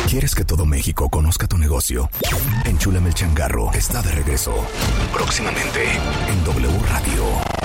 ¿Quieres que todo México conozca tu negocio? Enchúlame el changarro está de regreso. Próximamente en W Radio.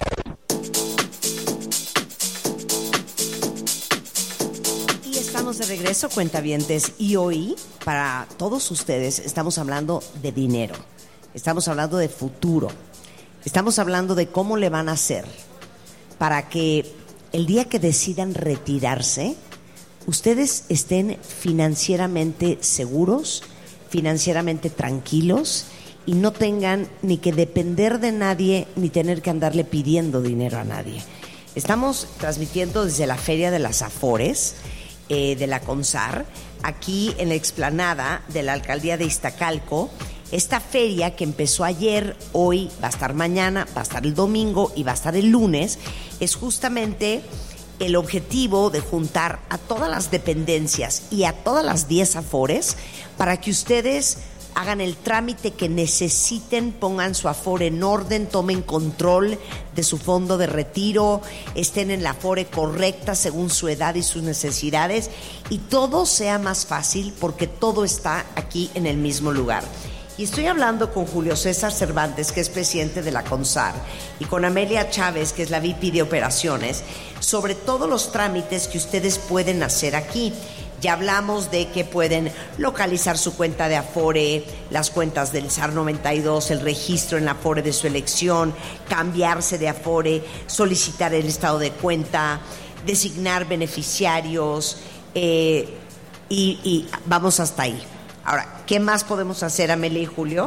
Y estamos de regreso, cuentavientes. Y hoy, para todos ustedes, estamos hablando de dinero. Estamos hablando de futuro. Estamos hablando de cómo le van a hacer para que el día que decidan retirarse, ustedes estén financieramente seguros, financieramente tranquilos y no tengan ni que depender de nadie ni tener que andarle pidiendo dinero a nadie. Estamos transmitiendo desde la Feria de las Afores de la CONSAR, aquí en la explanada de la Alcaldía de Iztacalco. Esta feria que empezó ayer, hoy va a estar mañana, va a estar el domingo y va a estar el lunes, es justamente el objetivo de juntar a todas las dependencias y a todas las 10 afores para que ustedes hagan el trámite que necesiten, pongan su afore en orden, tomen control de su fondo de retiro, estén en la afore correcta según su edad y sus necesidades y todo sea más fácil porque todo está aquí en el mismo lugar. Y estoy hablando con Julio César Cervantes, que es presidente de la CONSAR, y con Amelia Chávez, que es la VP de Operaciones, sobre todos los trámites que ustedes pueden hacer aquí. Ya hablamos de que pueden localizar su cuenta de Afore, las cuentas del SAR 92, el registro en la Afore de su elección, cambiarse de Afore, solicitar el estado de cuenta, designar beneficiarios, y vamos hasta ahí. Ahora, ¿qué más podemos hacer, Amelia y Julio?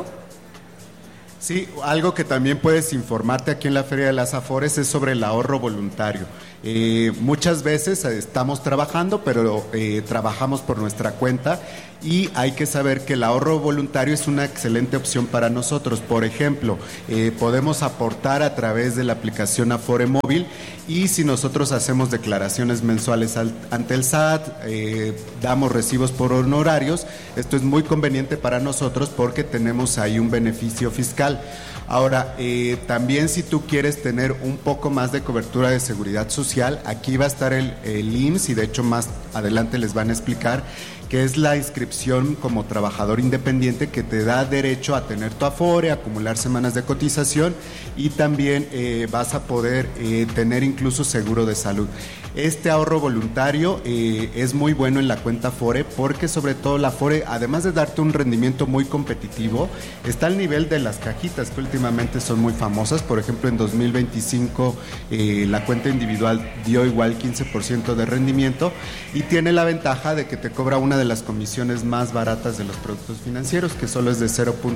Sí, algo que también puedes informarte aquí en la Feria de las Afores es sobre el ahorro voluntario. Muchas veces estamos trabajando, pero trabajamos por nuestra cuenta y hay que saber que el ahorro voluntario es una excelente opción para nosotros. Por ejemplo, podemos aportar a través de la aplicación Afore Móvil y si nosotros hacemos declaraciones mensuales ante el SAT, damos recibos por honorarios, esto es muy conveniente para nosotros porque tenemos ahí un beneficio fiscal. Ahora, también si tú quieres tener un poco más de cobertura de seguridad social, aquí va a estar el IMSS y de hecho más adelante les van a explicar que es la inscripción como trabajador independiente que te da derecho a tener tu Afore, acumular semanas de cotización y también vas a poder tener incluso seguro de salud. Este ahorro voluntario es muy bueno en la cuenta Afore porque sobre todo la Afore, además de darte un rendimiento muy competitivo, está al nivel de las cajitas que últimamente son muy famosas. Por ejemplo, en 2025 la cuenta individual dio igual 15% de rendimiento y tiene la ventaja de que te cobra una de las comisiones más baratas de los productos financieros, que solo es de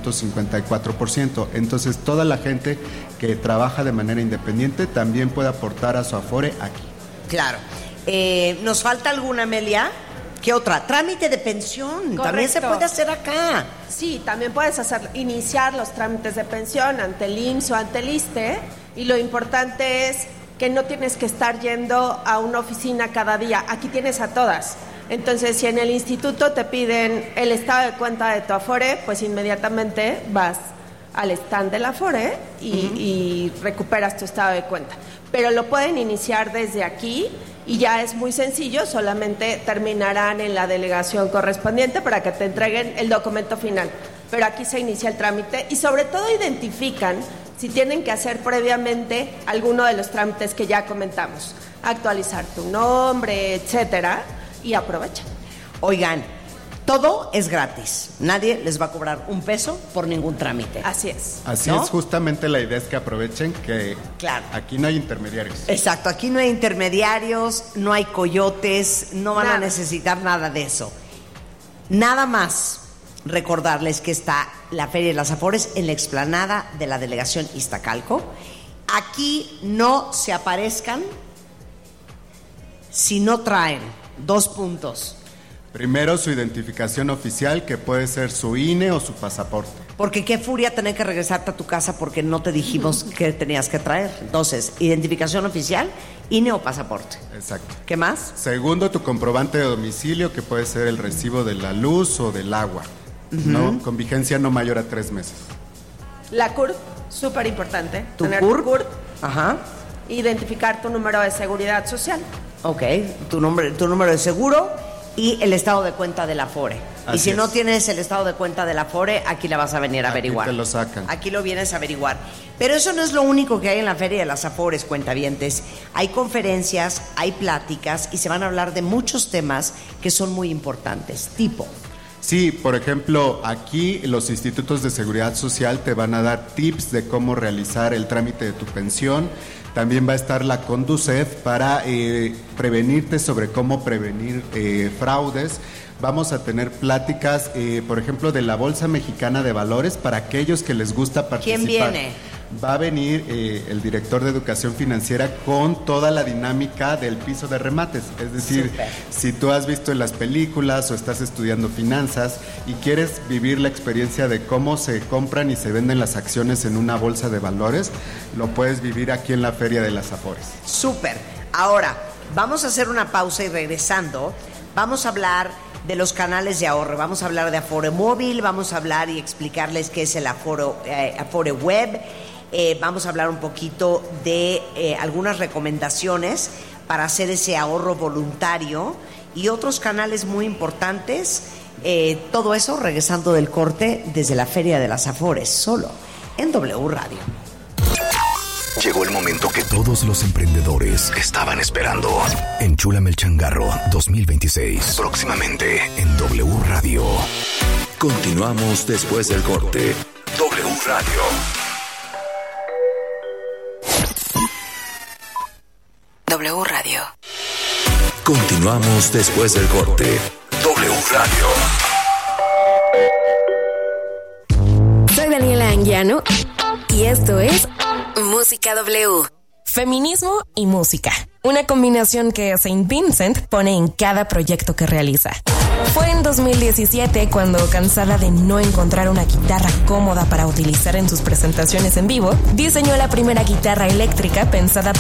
0.54%. Entonces, toda la gente que trabaja de manera independiente también puede aportar a su Afore aquí. Claro. ¿Nos falta alguna, Amelia? ¿Qué otra? Trámite de pensión. Correcto. También se puede hacer acá. Sí, también puedes iniciar los trámites de pensión ante el IMSS o ante el ISSSTE, y lo importante es que no tienes que estar yendo a una oficina cada día. Aquí tienes a todas. Entonces, si en el instituto te piden el estado de cuenta de tu Afore, pues inmediatamente vas al stand de la Afore y recuperas tu estado de cuenta. Pero lo pueden iniciar desde aquí y ya es muy sencillo, solamente terminarán en la delegación correspondiente para que te entreguen el documento final. Pero aquí se inicia el trámite y sobre todo identifican si tienen que hacer previamente alguno de los trámites que ya comentamos, actualizar tu nombre, etcétera, y aprovechan. Oigan, todo es gratis. Nadie les va a cobrar un peso por ningún trámite. Así es. Así ¿no? es, justamente la idea es que aprovechen que claro. Aquí no hay intermediarios. Exacto, aquí no hay intermediarios, no hay coyotes, no van a necesitar nada de eso. Nada más recordarles que está la Feria de las Afores en la explanada de la delegación Iztacalco. Aquí no se aparezcan si no traen 2 puntos. Primero, su identificación oficial, que puede ser su INE o su pasaporte. Porque qué furia tener que regresarte a tu casa porque no te dijimos qué tenías que traer. Entonces, identificación oficial, INE o pasaporte. Exacto. ¿Qué más? Segundo, tu comprobante de domicilio, que puede ser el recibo de la luz o del agua, ¿no? Con vigencia no mayor a 3 meses. La CURP, súper importante. ¿Tu tener CURP? Tu CURP. Ajá. Identificar tu número de seguridad social. Ok, tu número de seguro y el estado de cuenta de la Afore. Y si no tienes el estado de cuenta de la Afore, aquí la vas a venir a averiguar. Aquí te lo sacan. Aquí lo vienes a averiguar. Pero eso no es lo único que hay en la Feria de las Afores, cuentavientes. Hay conferencias, hay pláticas y se van a hablar de muchos temas que son muy importantes. Tipo... Sí, por ejemplo, aquí los institutos de seguridad social te van a dar tips de cómo realizar el trámite de tu pensión. También va a estar la Conducef para prevenirte sobre cómo prevenir fraudes. Vamos a tener pláticas, por ejemplo, de la Bolsa Mexicana de Valores para aquellos que les gusta participar. ¿Quién viene? Va a venir el director de Educación Financiera con toda la dinámica del piso de remates. Es decir, Super. Si tú has visto en las películas o estás estudiando finanzas y quieres vivir la experiencia de cómo se compran y se venden las acciones en una bolsa de valores, lo puedes vivir aquí en la Feria de las Afores. Súper. Ahora, vamos a hacer una pausa y regresando, vamos a hablar de los canales de ahorro. Vamos a hablar de Afore Móvil, vamos a hablar y explicarles qué es el Afore Web. Vamos a hablar un poquito de algunas recomendaciones para hacer ese ahorro voluntario y otros canales muy importantes. Todo eso regresando del corte desde la Feria de las Afores, solo en W Radio. Llegó el momento que todos los emprendedores estaban esperando. Enchúlame el changarro 2026. Próximamente en W Radio. Continuamos después del corte. W Radio. W Radio. Continuamos después del corte. W Radio. Soy Daniela Anguiano y esto es Música W. Feminismo y música. Una combinación que Saint Vincent pone en cada proyecto que realiza. Fue en 2017 cuando, cansada de no encontrar una guitarra cómoda para utilizar en sus presentaciones en vivo, diseñó la primera guitarra eléctrica pensada